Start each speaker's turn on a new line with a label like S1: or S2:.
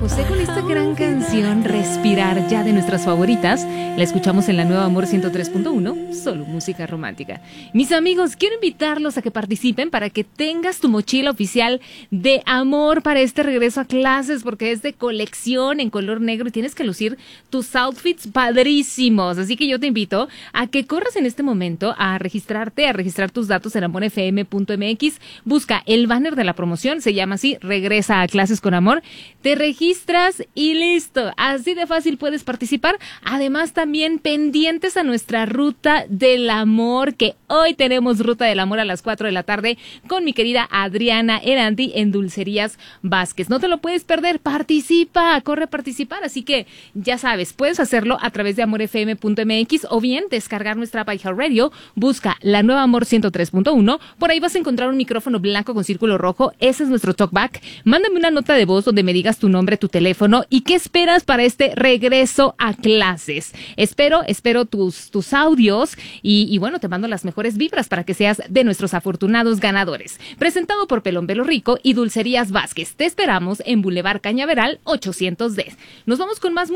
S1: José con esta gran canción Respirar, ya de nuestras favoritas. La escuchamos en la nueva Amor 103.1, solo música romántica. Mis amigos, quiero invitarlos a que participen para que tengas tu mochila oficial de Amor para este regreso a clases, porque es de colección en color negro y tienes que lucir tus outfits padrísimos. Así que yo te invito a que corras en este momento a registrarte, a registrar tus datos en amorfm.mx. Busca el banner de la promoción, se llama así, Regresa a clases con Amor. Te registras y listo. Así de fácil puedes participar. Además, también pendientes a nuestra Ruta del Amor, que hoy tenemos Ruta del Amor a las 4 de la tarde con mi querida Adriana Erandi en Dulcerías Vázquez. No te lo puedes perder. Participa, corre a participar. Así que ya sabes, puedes hacerlo a través de amorfm.mx o bien descargar nuestra app iHeartRadio. Busca la nueva Amor 103.1. Por ahí vas a encontrar un micrófono blanco con círculo rojo. Ese es nuestro talkback. Mándame una nota de voz donde me digas tu nombre, tu teléfono y qué esperas para este regreso a clases. Espero tus audios y bueno, te mando las mejores vibras para que seas de nuestros afortunados ganadores. Presentado por Pelón Pelo Rico y Dulcerías Vázquez. Te esperamos en Boulevard Cañaveral 800D. Nos vamos con más